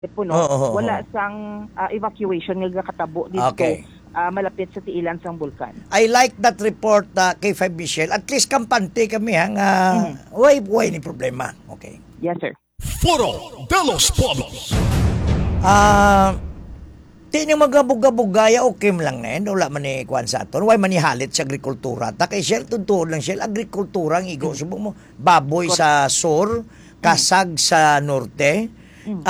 puno, wala sang evacuation nga katabo dito. Okay. Malapit sa tiilan sang bulkan. I like that report, K5 Michelle. At least kampante kami hang way ni problema. Okay. Yes, sir. Foro de los Pueblos. Di nyo magabugabugaya okay lang na yun. Wala man ni kuwan sa aton. Why man halit sa agrikultura. Ta kay Shell, tuntuon lang Shell. Agrikultura ang igo. Subong mo, baboy sa sur, kasag sa norte.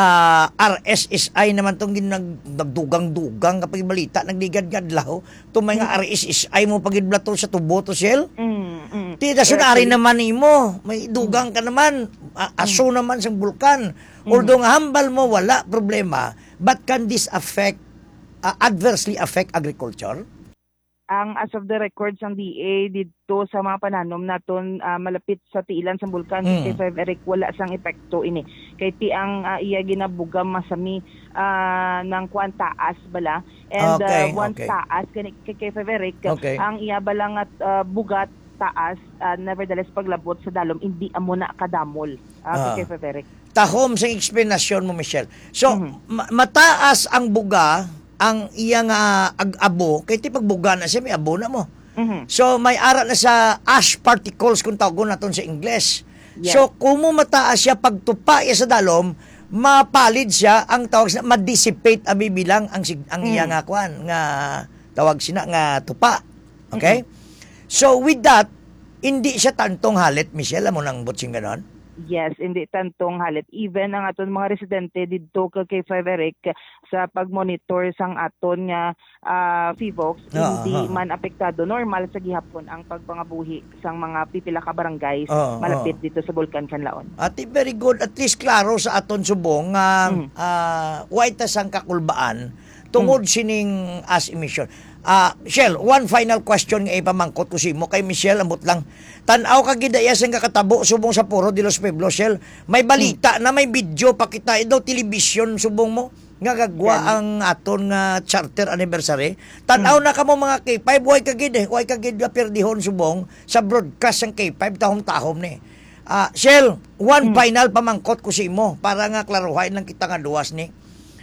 RSSI naman itong nagdugang-dugang kapag balita, nagligad-gadlaw. Tumay nga RSSI mo pagidblato sa tubo to Shell. Tida sunari naman mo. May dugang ka naman. Aso naman sa bulkan. Although nga hambal mo, wala problema. But can this adversely affect agriculture? Ang as of the records ng DA dito sa mga pananom naton malapit sa tiilan sa bulkan K5 Eric, wala sang epekto ini. Kay ti ang iya ginabugam masami ng kwan taas bala. And once taas kay K5 Eric, ang iya balang at bugat taas, nevertheless paglabot sa dalom hindi amo na kadamol kay K5 Eric. Tahom sa explanation mo, Michelle. So, mataas ang buga, ang iyang abo, kaya pagbuga na siya, may abo na mo. So, may ara na sa ash particles kung tawag natin sa English. Yes. So, kung mataas siya, pagtupa sa dalom, mapalid siya, ang tawag siya, ma-dissipate bilang ang iyang kwan, nga tawag siya nga tupa. Okay? So, with that, hindi siya tantong halit, Michelle, amo nang butsing ganon? Yes, hindi tantong halit. Even ang aton mga residente dito kay K5 Eric sa pag-monitor sang aton nga FIVOX, hindi man apektado. Normal sa gihapon ang pagpangabuhi sang mga pipila ka barangays malapit dito sa Bulkan Kanlaon. Ati very good. At least klaro sa aton subong white sang kakulbaan tungod sining as emission. Shell, one final question nga ipamangkot ko si mo kay Michelle, amot lang. Tanaw ka gidaya sang kakatabo subong sa Foro de los Pueblos, Shell. May balita na may video pakita daw television subong mo nga gagwa ang aton nga charter anniversary. Tanaw na kamo mga K5, way kagid perdihon subong sa broadcast ng K5 tahom-tahom ni. Shell, one final pamangkot ko si mo para nga klaruhay lang kita nga duwas ni.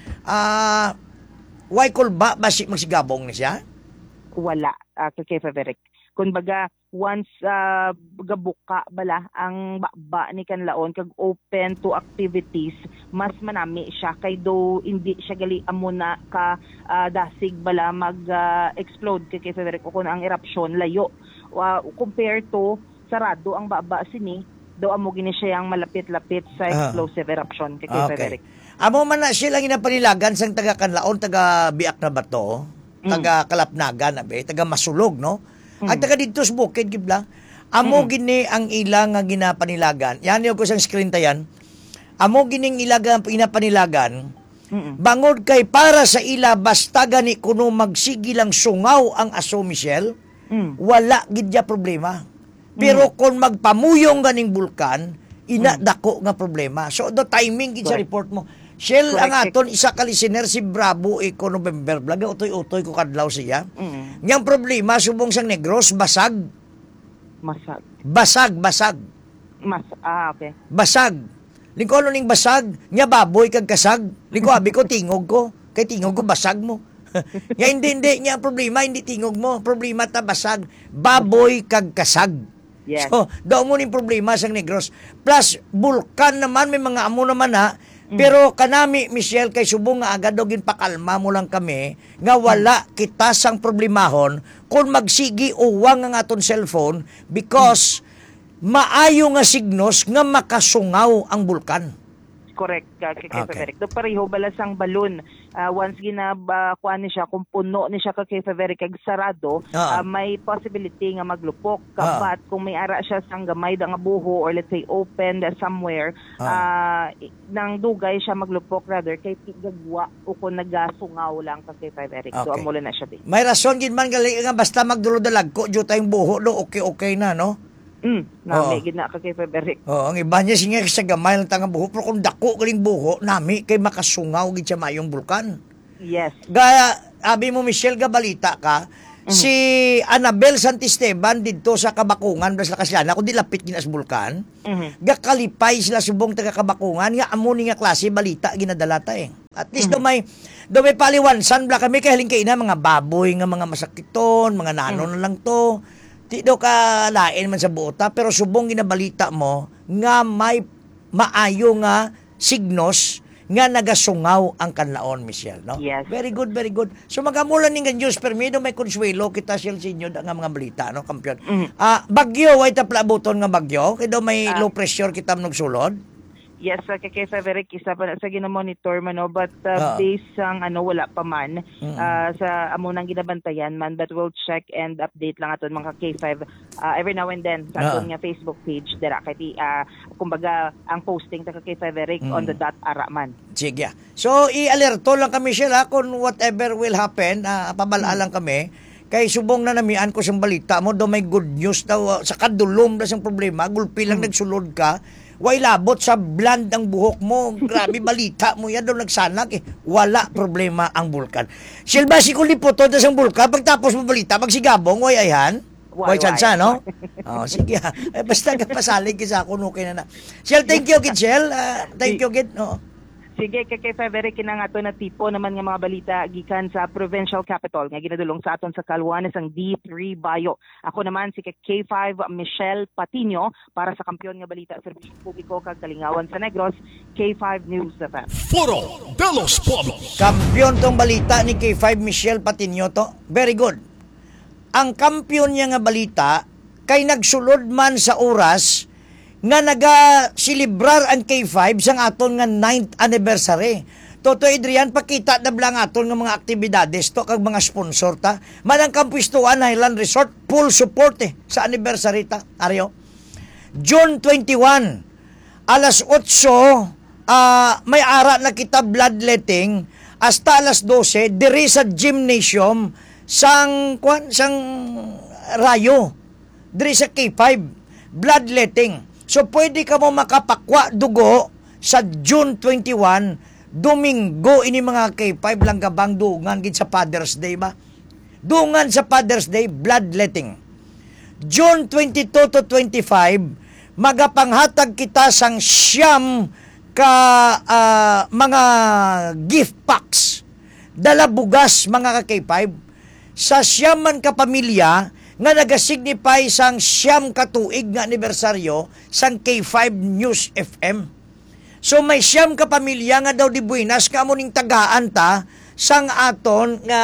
Why kulba basi magsigabong ni siya? Wala kay Faveric. Kumbaga once gabuka bala ang baba ni Kanlaon kag open to activities, mas manami siya kay do hindi siya gali amo na ka dasig bala mag-explode kay Faveric o kung ang eruption layo. Compared to sarado ang baba sini, do amo gini siya ang malapit-lapit sa explosive eruption kay Faveric. Amo man na silang inapanilagan sang taga Kanlaon, taga Biak na Bato, taga Kalapnagan, taga Masulog, no? At taga dito sa Bukid, gibla. Amo gini ang ilang nga ginapanilagan. Yan yung ko sang screen tayan. Amo gining ilaga inapanilagan. Bangod kay para sa ila basta gani kuno magsigilang sungaw ang aso Michelle, wala gidya problema. Pero kung magpamuyong ganing bulkan, dako nga problema. So the timing gid sa report mo. Shell ang aton isa ka listener si Bravo Eco November vlog utoy-utoy ko kadlaw siya. Ngang problema subong sang Negros basag. Basag. Okay. Basag. Lingko ano ning basag, nya baboy kag kasag. Lingko abi ko tingog ko, kay tingog ko basag mo. Nga hindi nya problema hindi tingog mo, problema ta basag, baboy kag kasag. Yes. So, daw mo ning problema sang Negros. Plus, bulkan naman, may mga amo naman pero kanami, Michelle, kay subong nga agad daw ginpakalma mo lang kami, nga wala kita sang problemahon kung magsigi uwang ang aton cellphone because maayo nga signos nga makasungaw ang bulkan. Correct, kay Faveric. Do pareho bala sang balon. Once ginakuan ni siya, kung puno ni siya kay Faveric kag sarado, may possibility nga maglupok. But kung may ara siya sang gamay nga buho or let's say open somewhere, nang dugay siya maglupok rather kay tigagwa o kung nagasungaw lang kay Faveric. So amo na siya. May rason gid man gali nga basta magdulod-dalag ko jud tayong buho do okay na no. Nami gid na kay Faveric. Ang iba niya singa sa gamay lang tanga buho pero kung dako galing buho nami kay makasungaw gid siya mayong bulkan. Yes. Gaya abi mo Michelle ga balita ka Si Annabel Santisteban dito sa Kabakungan, sa Kasiana, kundi lapit ginas bulkan. Gakalipay sila subong taga Kabakungan, nga amo ni nga klase balita ginadalata eh. At least daw may paliwansan bla kami kay halin kay ina mga baboy nga mga masakiton, mga nano na lang to. Di daw ka lain man sa buota, pero subong ginabalita mo nga may maayo nga signos nga nagasungaw ang kanlaon, Michelle, no? Yes. Very good, very good. So magamulan ning news permido may konsuelo kita siyang sinyo nga mga balita, no, kampiyon. Bagyo way tapla buton nga bagyo, kay daw may low pressure kita sulod. Yes, kay Frederick, isa pa sa gina-monitor man, no? But based sang wala pa man sa amo nang ginabantayan man, but we'll check and update lang aton mga K5 every now and then sa aton nga Facebook page dira kay kumbaga ang posting ta kay Frederick on the dot ara man. Sige. So i-alerto lang kami sila kung whatever will happen, pabala lang kami. Kay subong na namian ko siyang balita mo, do may good news daw sa kadulom na siyang problema, gulpi lang nagsulod ka. Way labot sa bland ang buhok mo. Grabe balita mo yan daw nagsanak eh. Wala problema ang bulkan. Silba si kulipoto sa bulkan pagtapos mo balita magsigabong way ayan. Way chansa no? Oh, sige. Basta ka pasalig kisa ako no kay na. Shell, thank you kid Shell. Thank you kid. No. Sige, kay Frederick, kinang ato na tipo naman nga mga balita gikan sa provincial capital nga ginadulong sa aton sa Caluanes ang D3 Bayo. Ako naman si K5 Michelle Patino para sa kampiyon nga balita sa serbisyo publiko kag Kalingawan sa Negros, K5 News FM. Foro de los Pueblos. Kampiyon tong balita ni K5 Michelle Patino to. Very good. Ang kampiyon niya nga balita kay nagsulod man sa oras nga naga-silibrar ang K5 sang aton nga 9th anniversary. Toto Adrian, pakita na blang aton nga mga aktibidades to kag mga sponsor ta. Manang Kampuistuan Highland Resort, full support sa anniversary ta. Aryo. June 21, alas 8, may ara na kita bloodletting hasta alas 12 diri sa gymnasium sang Rayo. Diri sa K5 bloodletting. So, pwede ka mo makapakwa dugo sa June 21, Domingo, ini mga K5 lang kabang dungan gid sa Father's Day ba? Dungan sa Father's Day, bloodletting. June 22 to 25, magapanghatag kita sang siyam ka mga gift packs. Dala bugas mga K5 sa siyam man ka pamilya nga nagasignify sang siyam katuig nga anibersaryo sang K5 News FM. So may siyam ka pamilya nga daw di buinas ka mo ning tagaan ta sang aton nga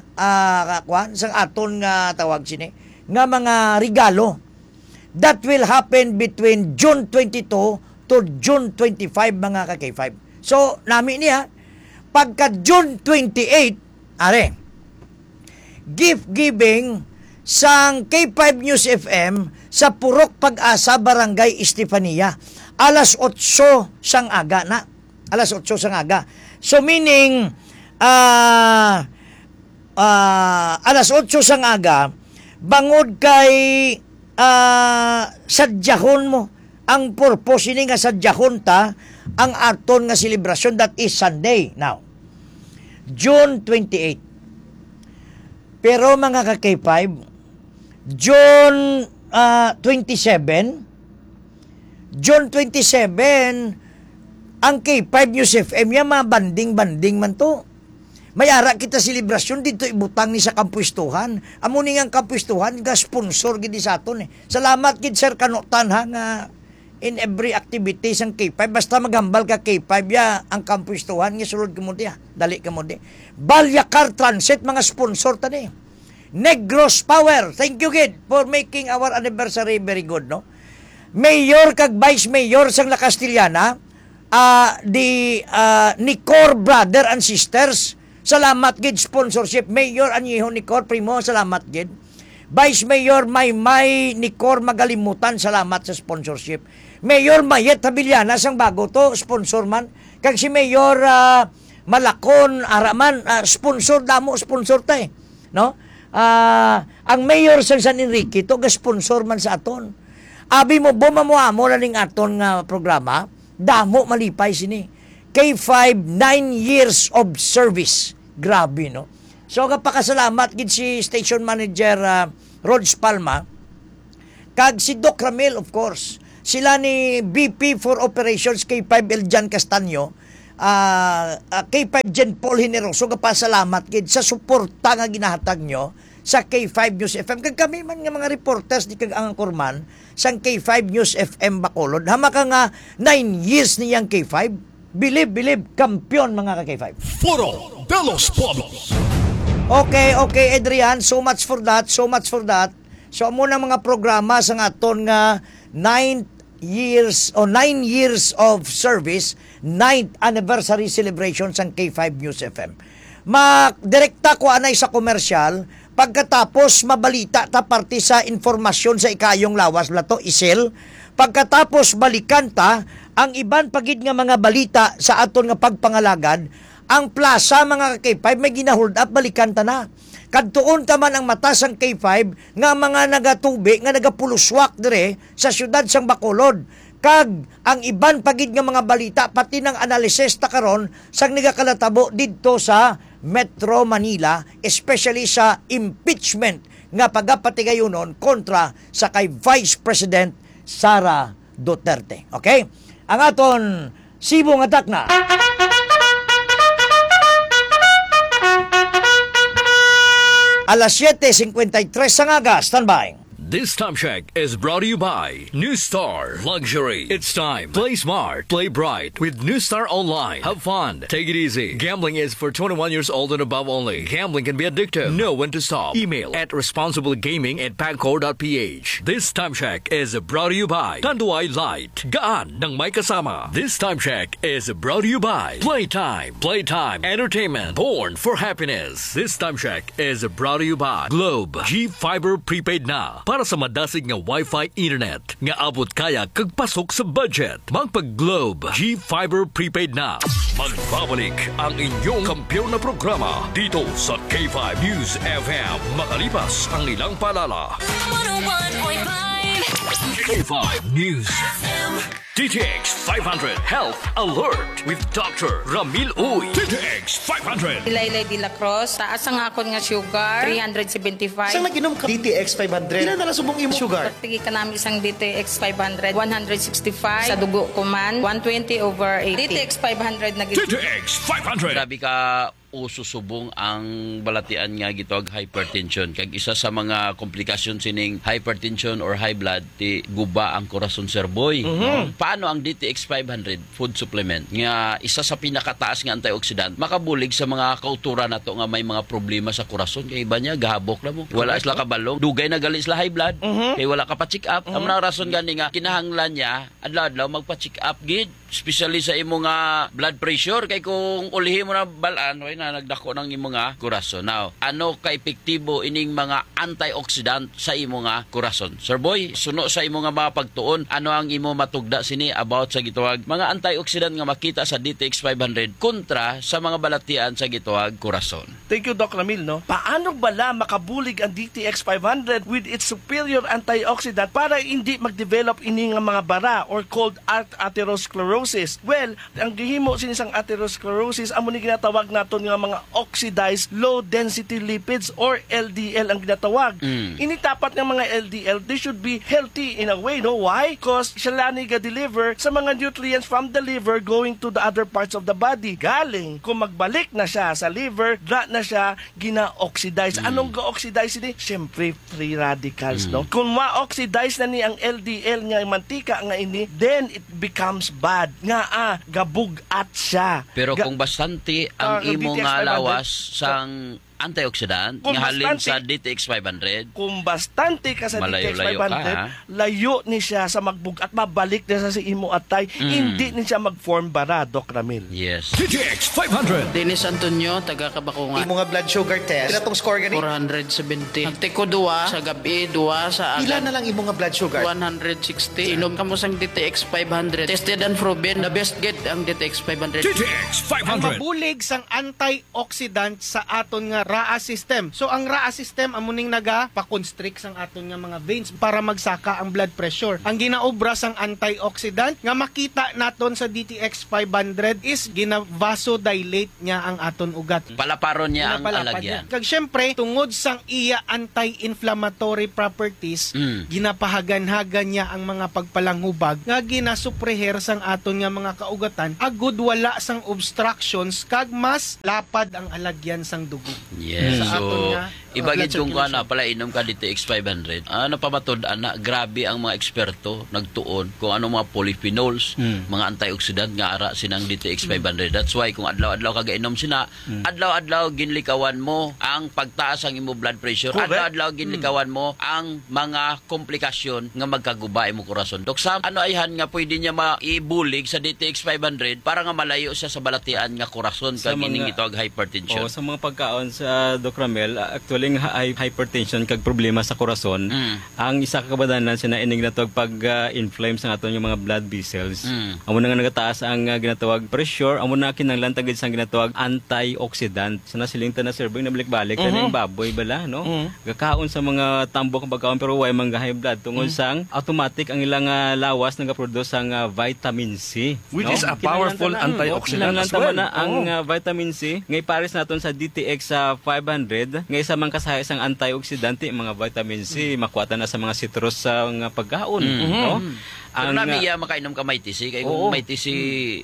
sang aton nga tawag sini nga mga regalo. That will happen between June 22 to June 25 mga ka K5. So nami niya pagka June 28 gift giving sang K5 News FM sa Purok Pag-asa, Barangay Estefania. Alas 8 sang aga na. Alas 8 sang aga. So meaning, alas 8 sang aga, bangod kay sadyahon mo. Ang purpose ini nga sadyahon ta, ang aton nga celebration, that is Sunday. Now, June 28. Pero mga ka-K5, June 27, ang K5 News FM, yan mga banding-banding man to. May ara kita selebrasyon dito ibutang ni sa Kampuistuhan. Amo ni nga Kampuistuhan, ga sponsor gid sa aton. Salamat gid Sir Kanutan ha, nga in every activity sang K5. Basta maghambal ka K5 ya, ang Kampuistuhan, nga sulod ka mo di, dali ka mo di. Balyacar Transit, mga sponsor tani. Negros Power, thank you kid for making our anniversary very good, no? Mayor kag Vice Mayor sang La Castellana, Nicor Brother and Sisters, salamat gid sponsorship. Mayor Anyeho Nicor Primo, salamat gid. Vice Mayor Maymay Nicor Magalimutan, salamat sa sponsorship. Mayor Mayet Habiliana sang bago to, sponsor man. Kag si Mayor Malakon Araman, sponsor damo, sponsor ta no? Ang mayor sa San Enrique to ga-sponsor man sa aton. Abi mo bumamuamo na ning aton nga programa, damo malipay sini. K5 9 years of service. Grabe no. So gapakasalamat gid si station manager Rods Palma kag si Doc Ramil, of course. Sila ni VP for Operations K5 Eljan Castaño, K5 Jen Paul Generoso, gapasalamat gid sa suporta nga ginahatag nyo sa K5 News FM. Kag kami man nga mga reporters di kag ang kurman sang K5 News FM Bacolod. Hama ka nga 9 years niyang K5. Believe, kampiyon mga ka-K5. Foro de los Pueblos. Okay, Adrian. So much for that. So muna mga programa sa aton nga 9 years of service, 9th anniversary celebration sang K5 News FM. Direkta ko anay sa komersyal, pagkatapos mabalita ta parte sa informasyon sa ikayong lawas lato isil, pagkatapos balikan ta ang iban pagid nga mga balita sa aton nga pagpangalagad, ang plaza mga K5 may gina-hold up, balikan ta na. Kadtuon ta man ang mata sang K5 nga mga nagatubi nga nagapuluswak dire sa syudad sang Bacolod. Kag ang iban pagid nga mga balita pati ng analysis ta karon sang nagakalatabo didto sa Metro Manila, especially sa impeachment nga pagapatigayonon kontra sa kay Vice President Sara Duterte. Okay? Ang aton Cebu nga takna. Alas 7:53 sa ngaga, standby. This time check is brought to you by New Star Luxury. It's time. Play smart, play bright with New Star Online. Have fun. Take it easy. Gambling is for 21 years old and above only. Gambling can be addictive. Know when to stop. Email at responsiblegaming@pagcor.ph. This time check is brought to you by Tanduay Light. Gaan ng may kasama. This time check is brought to you by Playtime. Playtime Entertainment. Born for happiness. This time check is brought to you by Globe. G Fiber Prepaid na. Para sa madasig nga Wi-Fi internet nga abot kaya kag pasok sa budget. Magpag-Globe G Fiber Prepaid na. Magbabalik ang inyong kampiyon na programa dito sa K5 News FM makalipas ang ilang palala. 101.5 K5 News FM. DTX 500 Health Alert with Dr. Ramil Uy. DTX 500. Laylay de la Cruz, taas ang akon nga sugar, 375. Saan nag-inom ka? DTX 500. Ilan na subong imong sugar? Pagtigi ka namin isang DTX 500, 165. Sa dugo ko man, 120/80. DTX 500 na DTX 500. Grabe ka ususubong ang balatian nga gitog hypertension. Kag isa sa mga komplikasyon sining hypertension or high blood, ti guba ang korason serboy. Paano ang DTX 500 food supplement nga isa sa pinakataas nga antioxidant makabulig sa mga kautura nato nga may mga problema sa korason, kay iba niya gahabok na mo. Wala sila kabalong, dugay na gali sila high blood, kay wala ka pa check up. Ang rason gani nga kinahanglan niya adlaw-adlaw magpa check up gid, especially sa imo nga blood pressure, kay kung ulihi mo na balaan way na nagdako ng imo nga korason. Now, ano ka epektibo ining mga antioxidant sa imo nga korason? Sir Boy, suno sa imo nga mga pagtuon, ano ang imo matugda sini about sa gituwag mga antioxidant nga makita sa DTX 500 kontra sa mga balatian sa gituwag korason? Thank you, Doc Ramil, no? Paano bala makabulig ang DTX 500 with its superior antioxidant para hindi mag-develop ini nga mga bara or called atherosclerosis? Well, ang gihimo sinisang atherosclerosis amo ni ginatawag naton nga mga oxidized low density lipids or LDL ang ginatawag. Ini tapat ng mga LDL, they should be healthy in a way, no? Why? Because sila ni ga-deliver sa mga nutrients from the liver going to the other parts of the body. Galing, kung magbalik na siya sa liver, na siya gina-oxidize. Anong ga-oxidize ni? Siyempre, free radicals, no? Kung ma-oxidize na ni ang LDL nga mantika nga ini, then it becomes bad. Nga gabugat siya. Pero kung bastante ang imo nga lawas sang antioxidant Kung nga halin bastante- sa DTX 500, Kung bastante ka sa DTX Malayo-layo 500, ka, ha? layo ni siya sa magbug at mabalik na sa imo atay, hindi ni siya mag-form bara, Doc Ramil. yes. DTX 500. Dennis Antonio, taga Kabakungan. Imo nga blood sugar test, pila tong score gani? 470. Nagtiko duwa sa gabi, duwa sa Pila agad. na lang imo nga blood sugar? 160. Inom ka mo sang DTX 500. Tested and proven. The best get ang DTX 500. DTX Ang 500. mabulig sang antioxidant sa aton nga RAAS system. So ang RAAS system amuning pa-constrict sang aton nga mga veins para magsaka ang blood pressure. Ang ginaobra sang antioxidant nga makita naton sa DTX 500 is gina-vasodilate niya ang aton ugat. Palaparon niya ang Pinapalapad alagyan. niya. Kag syempre tungod sang iya anti-inflammatory properties, ginapahagan-hagan niya ang mga pagpalanghubag nga ginasupreher sang aton nga mga kaugatan agud wala sang obstructions kag mas lapad ang alagyan sang dugo. Yes. Sa aton So, nga, ibagid blood kung circulation. pala inom ka DTX 500, napamatod ana, grabe ang mga eksperto nagtuon kung ano mga polyphenols, mga antioxidant nga ara sinang DTX 500. That's why kung adlaw-adlaw ka gainom sina, adlaw-adlaw ginlikawan mo ang pagtaas ang imo blood pressure. Correct. Adlaw-adlaw ginlikawan mo ang mga komplikasyon nga magkaguba imo korason. Dok Sam, ano ayhan nga pwede niya maibulig sa DTX 500 para nga malayo siya sa balatian nga korason Sa kag mga- ining gitawag hypertension. Sa mga pagkaon sa Doc Ramel, actually nga hypertension kag problema sa korason, ang isa ka kabadanan sina ining ginatawag pag-inflame sa aton yung mga blood vessels. Amo na nga nagataas ang ginatawag pressure, amo na kinahanglan tagid sang ginatawag antioxidant. Sa nasilingtan na serving na balik-balik kaning baboy bala, no? Gakaon sa mga tambok ang pagkaon pero way man high blood tungod sang automatic ang ilang lawas nagaproduce ang vitamin C, Which no? is a powerful antioxidant as well. Na ang vitamin C ngay pares naton sa DTX 500 ngay sa mga kasayas ang antioxidant mga vitamin C makuwatan na sa mga citrus sa mga pagkaon, no? Ang nabiya makainom ka may tisi kay kung may tisi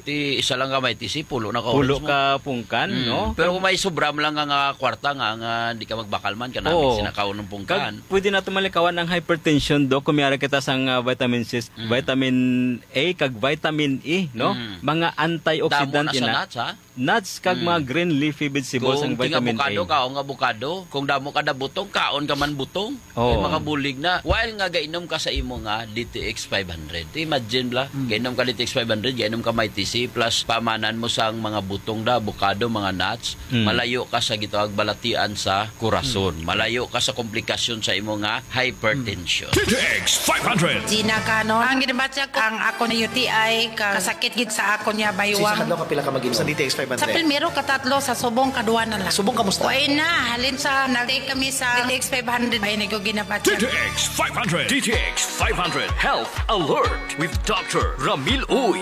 isa lang ka may tisi pulo na ka pulo ka pungkan, no? Pero kung may sobram lang nga kwarta nga di ka magbakal man kanami sinakaw ng pungkan. Pwede nato malikawan ang hypertension do kung mayara kita sang vitamin C, vitamin A kag vitamin E, no? Mga antioxidant Damo na sa ina. nuts, ha? Nuts kag mga green leafy vegetables ang Kung vitamin avocado A. kaon nga avocado, kung damo ka da butong kaon ka man butong. May mga bulig na. While nga gainom ka sa imo nga DTX 500. Imagine bla, gainom ka DTX 500, gainom ka may TC plus pamanan mo sang mga butong da, avocado, mga nuts, malayo ka sa gitawag balatian sa korason. Malayo ka sa komplikasyon sa imo nga hypertension. DTX 500. Gina kanon. Ang ginabatya ko, ang ako na UTI, kasakit gid sa ako niya Sa baywang. kadlaw ka pila ka mag-inom sa DTX 500? Sa primero, katatlo, sa subong, kadua na lang. Subong kamusta? Uy na, halin sa, nag-take kami sa DTX 500. Ay, nag ginabatya. DTX 500. DTX 500 Health Alert with Dr. Ramil Uy.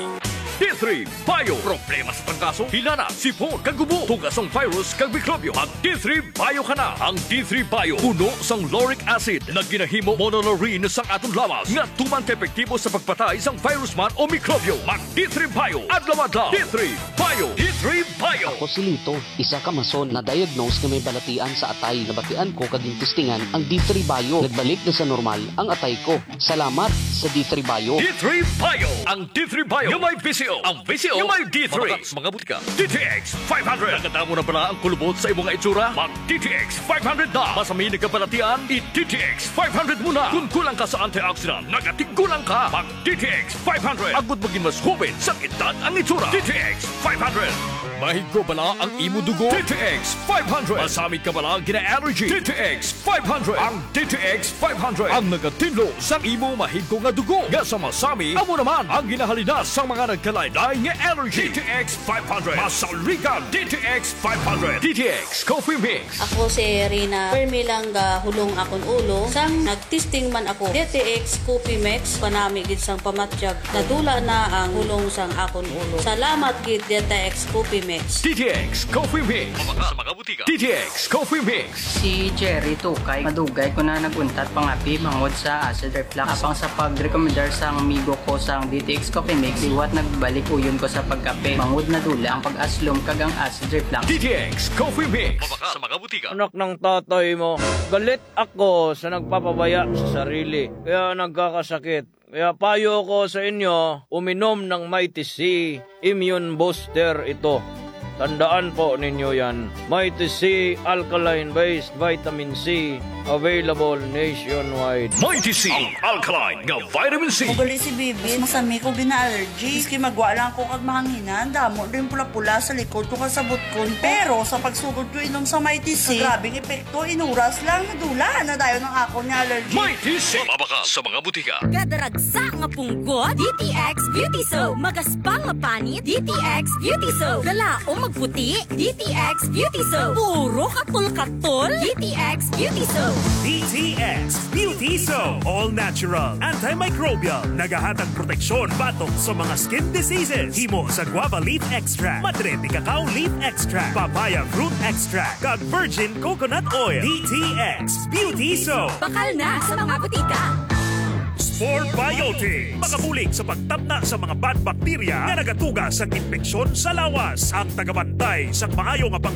D3 Bio. Problema sa pangkaso, hinana, sipon, kagubo, tugasong virus, kag mikrobyo. Mag D3 Bio ka na. Ang D3 Bio, puno sang lauric acid na ginahimo monolaurin sang atong lawas nga tuman ka-epektibo sa pagpatay sang virus man o mikrobyo. Mag D3 Bio. Adlaw-adlaw. D3 Bio. D3 Bio. Ako si Lito, isa ka mason na diagnose na may balatian sa atay. Nabatian ko kaging testingan ang D3 Bio. Nagbalik na sa normal ang atay ko. Salamat sa D3 Bio. D3 Bio. Ang D3 Bio yung may VCO. Ang VCO yung may D3. Mabakas mga butika. DTX 500. Nakadamo na pala ang kulubot sa imong itsura? Mag DTX 500 na. Masami nagkabalatian, i-DTX 500 muna. Kung kulang ka sa antioxidant, nagatigulang ka. Mag DTX 500. Agud maging mas hubin sa edad ang itsura. DTX 500. Mahigo bala ang imo dugo? DTX 500. Masamit ka bala gina-allergy? DTX 500. Ang DTX 500. Ang nagatinlo sa imo mahigo nga dugo. Nga sa masami, amo naman ang ginahalina sa mga nagkalaylay nga allergy. DTX 500. Masaligan DTX 500. DTX Coffee Mix. Ako si Rina Permilang hulong akon ulo. Sang nagtesting man ako DTX Coffee Mix panami gid sang pamatjag. Nadula na ang hulong sang akon ulo. Salamat gid DTX Coffee Mix. DTX Coffee Mix. Mabakas sa mga butika. DTX Coffee Mix. Si Jerry Tukay, madugay ko na naguntat pangapi mangod sa acid reflux. Apang sa pag-recommendar sang amigo ko sang DTX Coffee Mix, iwat nagbalik uyon ko sa pagkape. Mangod na dula ang pag-aslom kagang acid reflux. DTX Coffee Mix. Mabakas sa mga butika. Anak ng tatay mo, galit ako sa nagpapabaya sa sarili. Kaya nagkakasakit. Kaya payo ko sa inyo, uminom ng Mighty C Immune Booster ito. Tandaan po ninyo yan. Mighty C Alkaline-based Vitamin C, available nationwide. Mighty C Alkaline nga Vitamin C. Ugali si Bibi, masami ko gina-allergy. Iski magwa lang ko kag mahanginan, damo din pula-pula sa likod ko kasabot ko. Pero sa pagsugod ko inom sa Mighty C, grabing epekto, inuras lang, nadula na dayon ng ako ni allergy. Mighty C. Mabakas sa mga butika. Gadaragsa nga punggot, DTX Beauty Soap. Magaspang nga panit, DTX Beauty Soap. Gala o magputi? DTX Beauty Soap. Puro katol-katol? DTX Beauty Soap. DTX Beauty Soap. All natural, antimicrobial, nagahatag proteksyon batok sa mga skin diseases. Himo sa guava leaf extract, madre de cacao leaf extract, papaya fruit extract, kag virgin coconut oil. DTX Beauty Soap. Bakal na sa mga butika. Spore Biotic. Makabulig sa pagtapna sa mga bad bacteria na nagatuga sa infeksyon sa lawas. Ang tagabantay sa maayo nga